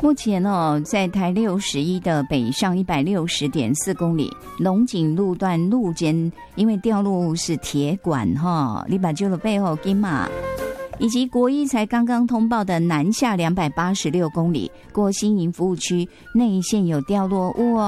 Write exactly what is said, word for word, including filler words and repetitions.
目前哦，在台六十一的北上一百六十点四公里，龙井路段路肩因为掉路是铁管哈，你把旧的背后给嘛。以及国一才刚刚通报的南下两百八十六公里过新营服务区内线有掉落物哦。